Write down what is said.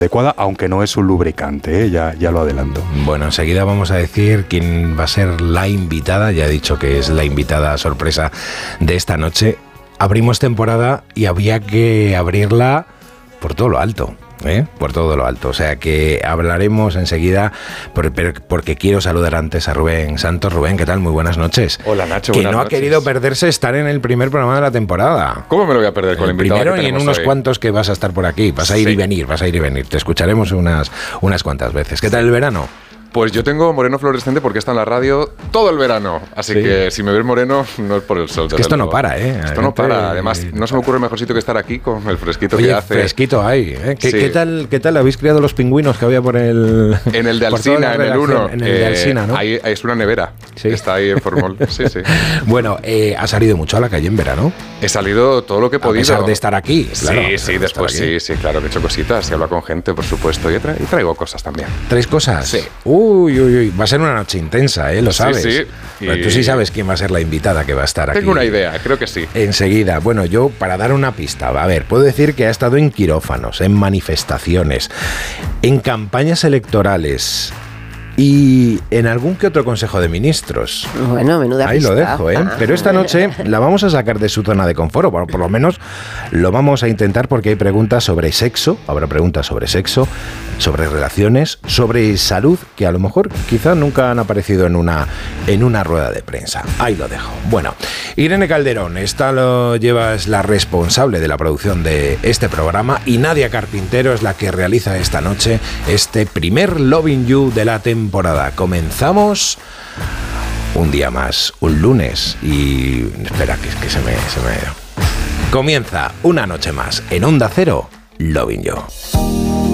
adecuada, aunque no es un lubricante, ya lo adelanto. Bueno, enseguida vamos a decir quién va a ser la invitada. Ya he dicho que es la invitada sorpresa de esta noche. Abrimos temporada y había que abrirla por todo lo alto. Por todo lo alto, o sea que hablaremos enseguida, porque quiero saludar antes a Rubén Santos. Rubén, ¿qué tal? Muy buenas noches. Hola, Nacho, que buenas no noches. Ha querido perderse estar en el primer programa de la temporada. ¿Cómo me lo voy a perder con el invitado primero que y en tenemos unos hoy? cuantos que vas a estar por aquí, vas a ir y venir, te escucharemos unas cuantas veces. ¿Qué tal el verano? Pues yo tengo moreno fluorescente porque está en la radio todo el verano, así que si me ves moreno no es por el sol. Es que esto no para, Esto no para, además no se me ocurre mejor sitio que estar aquí con el fresquito que hace. Fresquito hay, ¿eh? Sí. ¿Qué tal habéis criado los pingüinos que había por el... En el de por toda la Alsina, en el 1. En el de Alsina, ¿no? Ahí es una nevera, está ahí en Formol. Sí. Bueno, ¿has salido mucho a la calle en verano? He salido todo lo que he podido. A pesar de estar aquí, claro. Sí, después sí, claro, que he hecho cositas, he hablado con gente, por supuesto, y traigo cosas también. ¿Tres cosas? Sí. Uy, va a ser una noche intensa, ¿eh? Lo sabes. Sí. Pero tú sí sabes quién va a ser la invitada que va a estar aquí. Tengo una idea, creo que sí. Enseguida. Bueno, yo, para dar una pista, a ver, puedo decir que ha estado en quirófanos, en manifestaciones, en campañas electorales y en algún que otro consejo de ministros. Bueno, menuda Ahí pista. lo dejo, ¿eh? Pero esta noche la vamos a sacar de su zona de confort, o por lo menos lo vamos a intentar, porque hay preguntas sobre sexo, habrá preguntas sobre sexo, sobre relaciones, sobre salud, que a lo mejor quizá nunca han aparecido en una rueda de prensa. Ahí lo dejo. Bueno, Irene Calderón, es la responsable de la producción de este programa, y Nadia Carpintero es la que realiza esta noche este primer Loving You de la temporada. Comenzamos un día más, un lunes, y espera que se me comienza una noche más en Onda Cero, Loving You.